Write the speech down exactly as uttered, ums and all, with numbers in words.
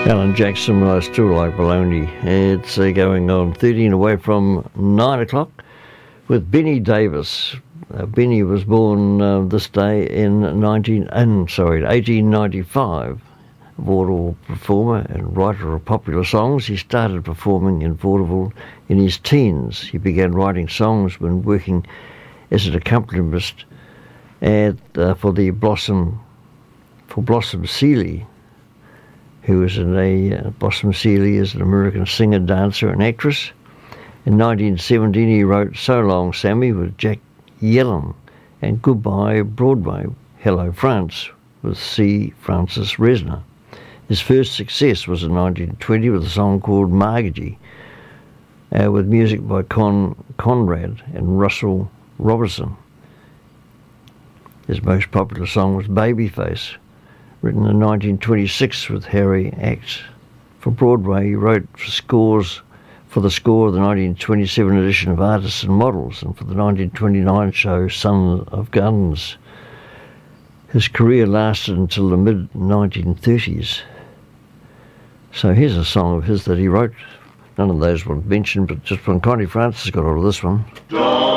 Alan Jackson, I still like baloney. It's uh, going on thirteen away from nine o'clock with Benny Davis. Uh, Benny was born uh, this day in nineteen, um, sorry, eighteen ninety-five. A vaudeville performer and writer of popular songs. He started performing in vaudeville in his teens. He began writing songs when working as an accompanist at uh, for the Blossom for Blossom Seeley, who was in a uh, Blossom Seeley is an American singer, dancer, and actress. In nineteen seventeen, he wrote "So Long, Sammy" with Jack Yellen and "Goodbye Broadway, Hello France" with C. Francis Resner. His first success was in nineteen twenty with a song called "Margie," uh, with music by Con Conrad and Russell Robertson. His most popular song was "Babyface," written in nineteen twenty-six with Harry Axe. For Broadway, he wrote for scores for the score of the nineteen twenty-seven edition of Artists and Models and for the nineteen twenty-nine show Son of Guns. His career lasted until the mid nineteen thirties. So here's a song of his that he wrote. None of those were mentioned, but just when Connie Francis got all of this one.